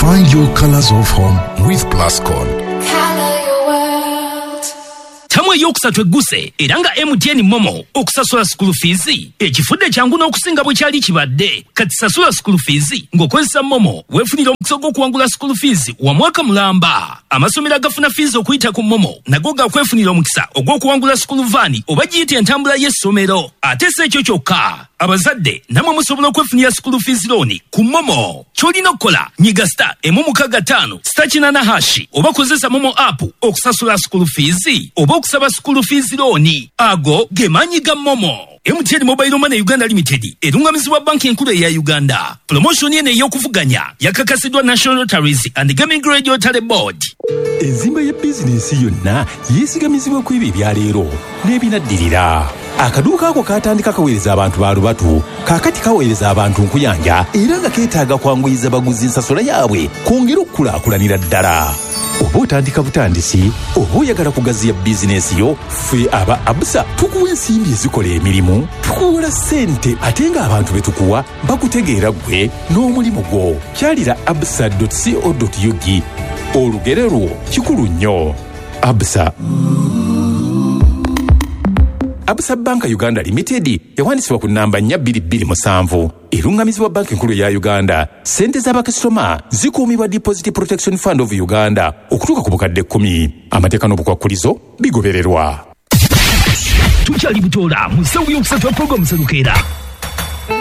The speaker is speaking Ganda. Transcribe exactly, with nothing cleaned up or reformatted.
Find your colors of home with Plascon. Tamwe yokusatu eguse eranga M T N Momo okusasula school fees ekifudde kyangu n'okusinga bwe kyali kibadde kati sasula school fees ng'okozesa Momo weefunira omukisa gw'okuwangula school fees wa mwaka mulamba. Amasomero agafuna fees okuyita ku Momo nago gakwefunira omukisa ogw'okuwangula school van oba giyita entambula y'essomero. Ate si ekyo kyokka, abazadde namwe musobola okwefunira school fees loan ku Momo. Kyolina okukola nyiga star emu mukaga ttaano star kinana hashi oba kozesa Momo app okusasula school fees oba okusaba school fees loan. Ago ge maanyi ga Momo. M T N Mobile Money Uganda Limited erungamizibwa banki enkulu eya Uganda. Promotion yene ey'okuvuganya yakakasidwa National Lotteries and Gaming Regulatory Board. Enzimba ya bizinesi yonna yeesigamizibwa ku ebyo ebya leero n'ebinaddirira. Akaduuka ako katandika kaweereza abantu ba lubatu kaakati kaweereza abantu nkuyanja era nga keetaaga kwanguyiza baguzi ensasula yaabwe kwongera okukulaakulanira ddala. Oba otandika butandisi oba oyagala kugaziya bizinesi yo, ffe aba Absa tukuwa ensimbi ezikola emirimu, tukuwola ssente ate ng'abantu be tukuwa bakutegeera ggwe n'omulimu gwo. Kyalira absa dot co dot u g. Olugero lwo kikulu nnyo. Absa. Absa Banka Uganda Limited yawandiisibwa ku nnamba nnya bbiri bbiri musanvu erungamizibwa banki enkulu ya Uganda. Ssente z'abakasitoma zikuumibwa Deposit Protection Fund of Uganda okutuuka ku bukadde kkumi. Amateeka n'obukwakkulizo bigobererwa. Tukyali butola mu ssewu y'okusatu wa programu Serukeera.